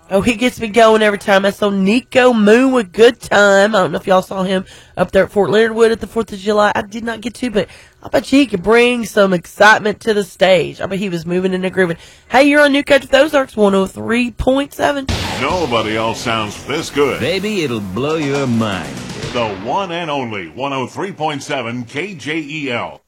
Oh, he gets me going every time. That's on Nico Moon with Good Time. I don't know if y'all saw him up there at Fort Leonard Wood at the 4th of July. I did not get to, but I bet you he could bring some excitement to the stage. I bet he was moving and grooving. Hey, you're on New Country with Ozarks 103.7. Nobody else sounds this good. Baby, it'll blow your mind. The one and only 103.7 KJEL.